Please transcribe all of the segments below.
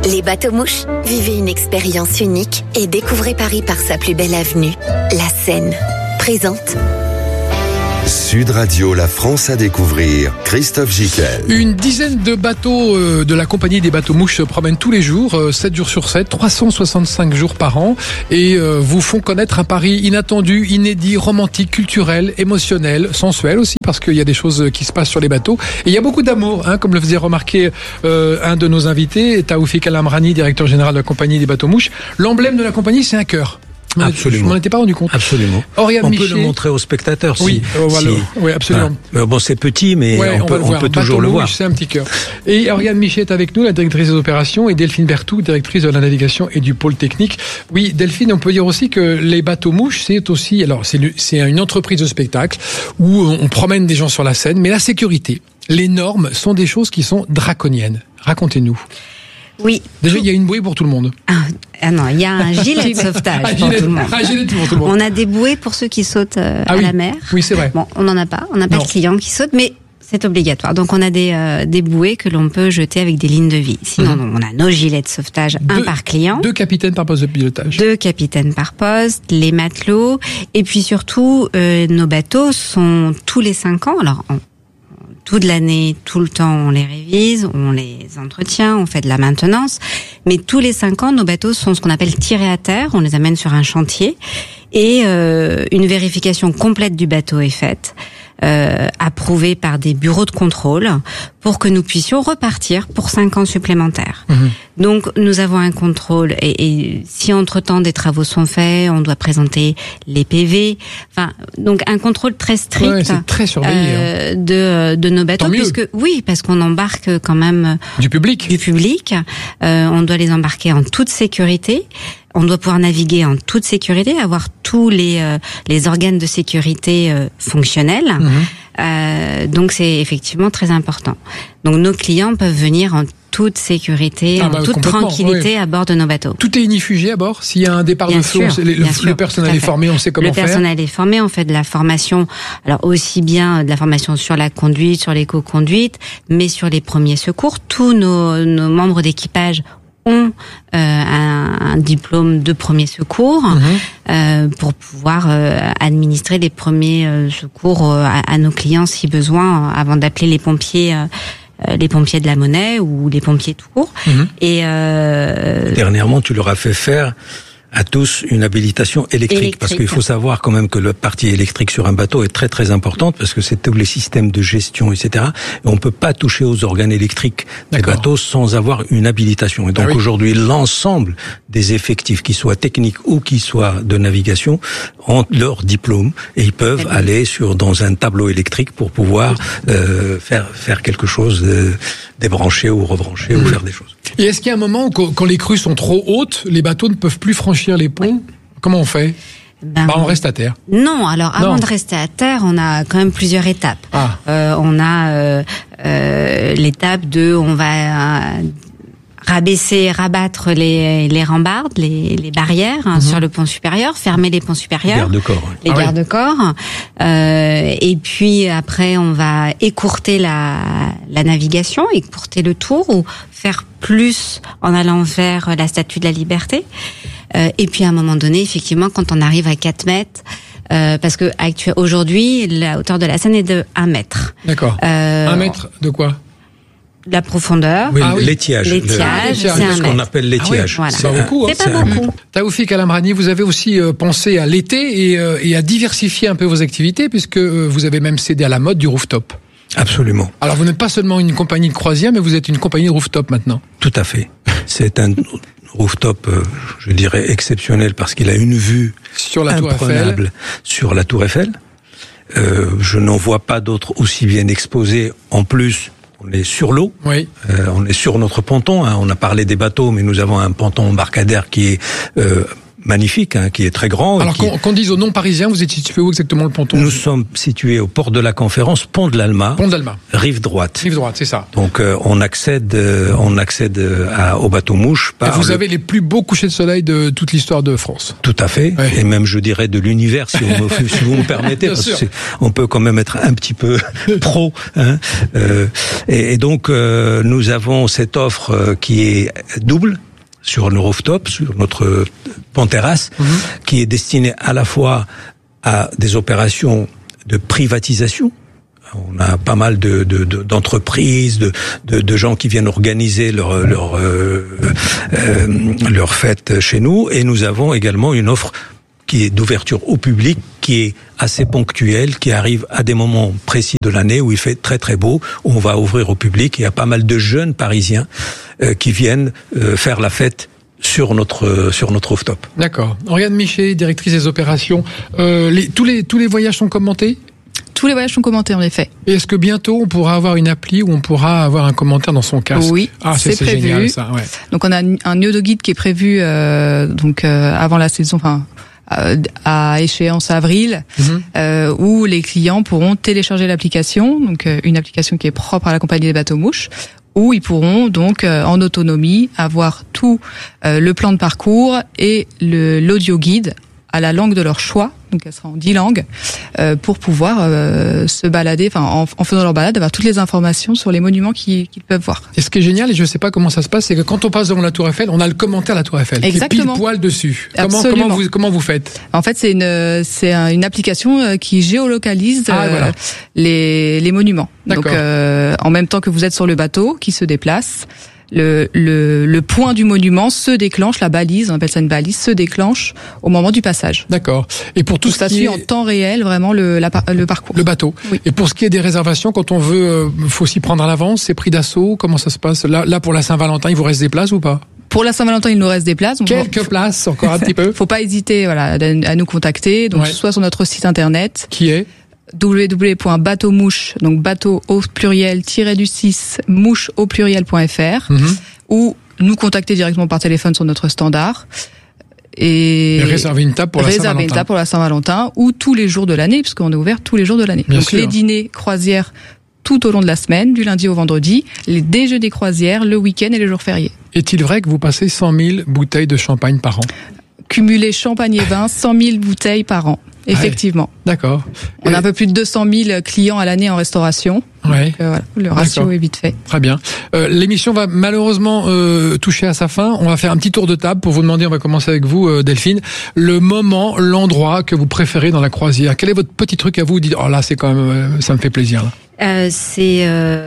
Les bateaux-mouches, vivez une expérience unique et découvrez Paris par sa plus belle avenue, la Seine. Présente. Sud Radio, la France à découvrir, Christophe Gicquel. Une dizaine de bateaux de la compagnie des bateaux-mouches se promènent tous les jours, 7 jours sur 7, 365 jours par an, et vous font connaître un Paris inattendu, inédit, romantique, culturel, émotionnel, sensuel aussi, parce qu'il y a des choses qui se passent sur les bateaux. Et il y a beaucoup d'amour, comme le faisait remarquer un de nos invités, Taoufik El Amrani, directeur général de la compagnie des bateaux-mouches. L'emblème de la compagnie, c'est un cœur. Absolument. Je m'en étais pas rendu compte. Absolument. Oriane Michet, peut le montrer aux spectateurs. Oui, oui, absolument. Ah, bon, c'est petit, mais on peut toujours le voir. C'est un petit cœur. Et Oriane Michet est avec nous, la directrice des opérations, et Delphine Berthoud, directrice de la navigation et du pôle technique. Oui, Delphine, on peut dire aussi que les bateaux-mouches, c'est aussi, alors c'est une entreprise de spectacle où on promène des gens sur la Seine, mais la sécurité, les normes sont des choses qui sont draconiennes. Racontez-nous. Oui. Déjà, il y a une bouée pour tout le monde. Ah non, il y a un gilet de sauvetage pour tout le monde. On a des bouées pour ceux qui sautent à la mer. Oui, c'est vrai. Bon, on n'en a pas. On n'a pas de clients qui sautent, mais c'est obligatoire. Donc, on a des bouées que l'on peut jeter avec des lignes de vie. Sinon, on a nos gilets de sauvetage, un par client. 2 capitaines par poste de pilotage. 2 capitaines par poste, les matelots. Et puis surtout, nos bateaux sont tous les 5 ans. Alors, toute l'année, tout le temps, on les révise, on les entretient, on fait de la maintenance. Mais tous les 5 ans, nos bateaux sont ce qu'on appelle tirés à terre. On les amène sur un chantier et une vérification complète du bateau est faite, approuvée par des bureaux de contrôle pour que nous puissions repartir pour 5 ans supplémentaires. Donc, nous avons un contrôle et si entre-temps des travaux sont faits, on doit présenter les PV. Enfin, donc un contrôle très strict, c'est très surveillé, de nos bateaux, parce qu'on embarque quand même du public. On doit les embarquer en toute sécurité. On doit pouvoir naviguer en toute sécurité, avoir tous les organes de sécurité fonctionnels. Donc c'est effectivement très important. Donc nos clients peuvent venir en toute sécurité, en toute tranquillité à bord de nos bateaux. Tout est inifugé à bord. S'il y a un départ de feu, le personnel est formé, on sait comment faire. Le personnel est formé, on fait de la formation, alors aussi bien de la formation sur la conduite, sur l'éco-conduite, mais sur les premiers secours. Tous nos membres d'équipage ont un diplôme de premier secours pour pouvoir administrer les premiers secours à nos clients si besoin, avant d'appeler les pompiers de la Monnaie ou les pompiers tout court. Et dernièrement, tu leur as fait faire à tous une habilitation électrique. Parce qu'il faut savoir quand même que la partie électrique sur un bateau est très très importante parce que c'est tous les systèmes de gestion, etc. Et on peut pas toucher aux organes électriques des bateaux sans avoir une habilitation. Et donc aujourd'hui, l'ensemble des effectifs, qu'ils soient techniques ou qu'ils soient de navigation, ont leur diplôme et ils peuvent aller dans un tableau électrique pour pouvoir faire quelque chose, débrancher ou rebrancher ou faire des choses. Et est-ce qu'il y a un moment où, quand les crues sont trop hautes, les bateaux ne peuvent plus franchir les ponts ? Comment on fait ? On reste à terre. Non, alors avant de rester à terre, on a quand même plusieurs étapes. On a l'étape on va rabattre les rambardes, les barrières sur le pont supérieur, fermer les ponts supérieurs, les garde-corps. Et puis après, on va écourter la navigation, écourter le tour ou faire plus en allant vers la Statue de la Liberté. Et puis à un moment donné, effectivement, quand on arrive à 4 mètres, parce que aujourd'hui, la hauteur de la Seine est de 1 mètre. D'accord. 1 mètre de quoi ? La profondeur. L'étiage. C'est ce qu'on appelle l'étiage. Voilà. C'est pas beaucoup. C'est pas beaucoup. Taoufik El Amrani, vous avez aussi pensé à l'été et à diversifier un peu vos activités puisque vous avez même cédé à la mode du rooftop. Absolument. Alors vous n'êtes pas seulement une compagnie de croisière, mais vous êtes une compagnie de rooftop maintenant. Tout à fait. C'est un rooftop, je dirais, exceptionnel parce qu'il a une vue sur la Tour Eiffel. Sur la Tour Eiffel. Je n'en vois pas d'autres aussi bien exposés. En plus, on est sur l'eau, on est sur notre ponton. On a parlé des bateaux, mais nous avons un ponton embarcadère qui est magnifique, qui est très grand. Alors qu'on dise aux non-parisiens, vous êtes situé où exactement le ponton? Nous sommes situés au port de la Conférence, pont de l'Alma. Pont de l'Alma. Rive droite. Rive droite, c'est ça. Donc on accède au bateau mouche. Et vous avez les plus beaux couchers de soleil de toute l'histoire de France. Tout à fait. Ouais. Et même je dirais de l'univers, si vous me permettez, parce que on peut quand même être un petit peu pro. Et donc nous avons cette offre qui est double sur le rooftop, sur notre pont-terrasse, qui est destinée à la fois à des opérations de privatisation. On a pas mal d'entreprises, de gens qui viennent organiser leur fête chez nous, et nous avons également une offre qui est d'ouverture au public, qui est assez ponctuelle, qui arrive à des moments précis de l'année où il fait très très beau, où on va ouvrir au public. Il y a pas mal de jeunes Parisiens qui viennent faire la fête sur notre rooftop. D'accord. Oriane Michet, directrice des opérations. Tous les voyages sont commentés ? Tous les voyages sont commentés, en effet. Et est-ce que bientôt on pourra avoir une appli où on pourra avoir un commentaire dans son casque? Oui, c'est prévu. Génial, ça, ouais. Donc on a un audio-guide qui est prévu avant la saison, à échéance avril, où les clients pourront télécharger l'application, donc une application qui est propre à la compagnie des bateaux mouches, où ils pourront donc en autonomie avoir tout le plan de parcours et l'audio guide à la langue de leur choix, donc elle sera en 10 langues, pour pouvoir se balader, en faisant leur balade, avoir toutes les informations sur les monuments qu'ils peuvent voir. Et ce qui est génial, et je ne sais pas comment ça se passe, c'est que quand on passe devant la Tour Eiffel, on a le commentaire de la Tour Eiffel, exactement, qui est pile poil dessus. Comment vous faites? En fait, c'est une application qui géolocalise les monuments. D'accord. Donc, en même temps que vous êtes sur le bateau qui se déplace, le point du monument se déclenche, la balise, on appelle ça une balise, se déclenche au moment du passage. D'accord. Et pour tout ça suit en temps réel vraiment le parcours. Le bateau. Oui. Et pour ce qui est des réservations, quand on veut, faut s'y prendre à l'avance, c'est prix d'assaut, comment ça se passe? Là pour la Saint-Valentin, il vous reste des places ou pas? Pour la Saint-Valentin, il nous reste des places. Quelques places, encore un petit peu. Faut pas hésiter, à nous contacter. Donc, soit sur notre site internet. Qui est? www.bateaumouche, donc bateau au pluriel /du6 mouche au pluriel.fr, ou nous contacter directement par téléphone sur notre standard et réserver une table pour la Saint-Valentin ou tous les jours de l'année, puisqu'on est ouvert tous les jours de l'année. Bien donc sûr. Les dîners croisières tout au long de la semaine, du lundi au vendredi, les déjeuners croisières le week-end et les jours fériés. Est-il vrai que vous passez 100 000 bouteilles de champagne par an? Cumulé champagne et vin, 100 000 bouteilles par an. Effectivement. Ouais, d'accord. On a un peu plus de 200 000 clients à l'année en restauration. Ouais. Donc, le ratio est vite fait. Très bien. L'émission va malheureusement toucher à sa fin. On va faire un petit tour de table pour vous demander, on va commencer avec vous Delphine, le moment, l'endroit que vous préférez dans la croisière. Quel est votre petit truc à vous? Dites, oh là, c'est quand même, ça me fait plaisir. Là. C'est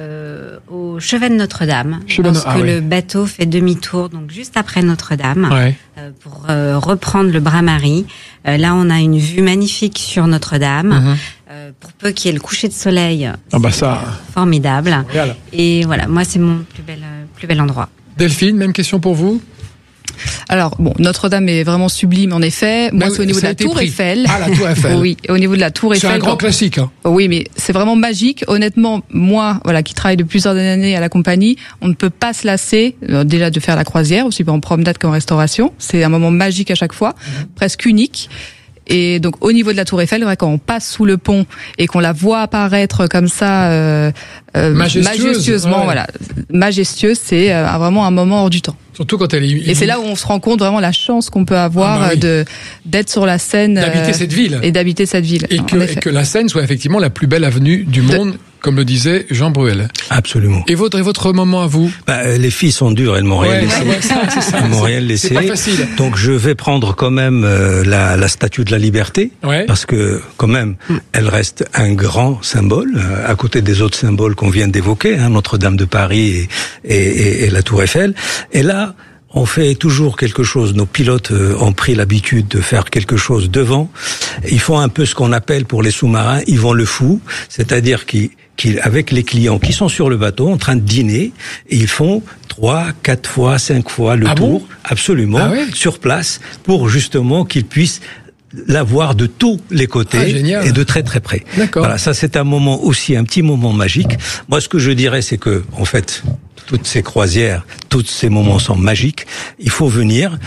au chevet de Notre-Dame, lorsque le bateau fait demi-tour, donc juste après Notre-Dame, pour reprendre le Bras-Marie. Là, on a une vue magnifique sur Notre-Dame. Pour peu qu'il y ait le coucher de soleil, formidable. Real. Et voilà, moi, c'est mon plus bel endroit. Delphine, même question pour vous? Alors, Notre-Dame est vraiment sublime, en effet. Moi, c'est au niveau de la Tour Eiffel. Ah, la Tour Eiffel. Oui, au niveau de la Tour Eiffel. C'est un grand classique, hein. Oui, mais c'est vraiment magique. Honnêtement, moi, qui travaille de plusieurs années à la compagnie, on ne peut pas se lasser, déjà de faire la croisière, aussi bien en promenade qu'en restauration. C'est un moment magique à chaque fois, presque unique. Et donc au niveau de la Tour Eiffel, quand on passe sous le pont et qu'on la voit apparaître comme ça majestueusement, majestueuse, c'est vraiment un moment hors du temps. Surtout quand elle est... Et c'est là où on se rend compte vraiment la chance qu'on peut avoir d'être sur la Seine, d'habiter cette ville et d'habiter cette ville. Et que la Seine soit effectivement la plus belle avenue du monde, comme le disait Jean Bruel. Absolument. Et votre moment à vous? Les filles sont dures, elles m'ont rien laissé. Elles m'ont rien laissé. C'est pas facile. Donc je vais prendre quand même la Statue de la Liberté, parce que quand même, elle reste un grand symbole à côté des autres symboles qu'on vient d'évoquer, Notre-Dame de Paris et la Tour Eiffel. Et là, on fait toujours quelque chose. Nos pilotes ont pris l'habitude de faire quelque chose devant. Ils font un peu ce qu'on appelle pour les sous-marins, ils vont le fou, c'est-à-dire qu'avec les clients qui sont sur le bateau en train de dîner, et ils font 3, 4 fois, 5 fois le tour, absolument, sur place, pour justement qu'ils puissent la voir de tous les côtés et de très très près. D'accord. Voilà, ça c'est un moment aussi, un petit moment magique. Moi, ce que je dirais, c'est que, en fait, toutes ces croisières, tous ces moments sont magiques. Il faut venir.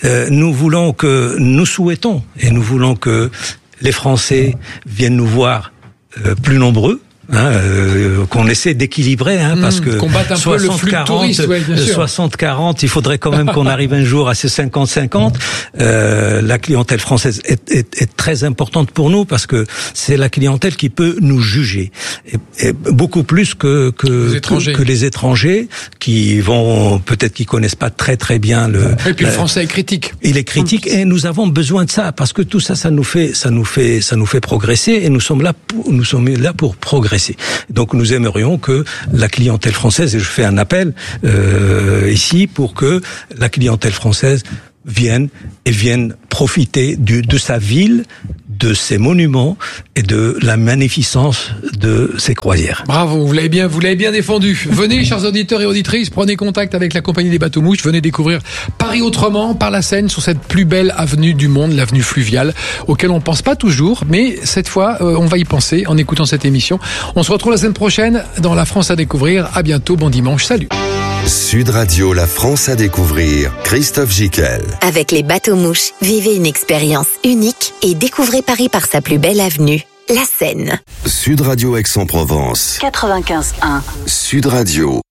nous souhaitons que les Français viennent nous voir plus nombreux. Qu'on essaie d'équilibrer, parce que combattre un peu le flux de touristes, 60-40, il faudrait quand même qu'on arrive un jour à ces 50-50. La clientèle française est très importante pour nous parce que c'est la clientèle qui peut nous juger, et beaucoup plus que les étrangers qui vont peut-être qui connaissent pas très très bien Et puis le français est critique. Il est critique et nous avons besoin de ça parce que tout ça, ça nous fait progresser et nous sommes là pour progresser. Donc nous aimerions que la clientèle française, et je fais un appel ici pour que la clientèle française vienne profiter de sa ville, de ses monuments et de la magnificence de ses croisières. Bravo, vous l'avez bien défendu. Venez, chers auditeurs et auditrices, prenez contact avec la compagnie des bateaux mouches, venez découvrir Paris autrement, par la Seine, sur cette plus belle avenue du monde, l'avenue fluviale, auquel on pense pas toujours, mais cette fois, on va y penser en écoutant cette émission. On se retrouve la semaine prochaine dans La France à découvrir. À bientôt, bon dimanche, salut. Sud Radio, La France à découvrir, Christophe Gicquel. Avec les bateaux mouches, vivez une expérience unique et découvrez Paris par sa plus belle avenue, la Seine. Sud Radio Aix-en-Provence. 95.1. Sud Radio.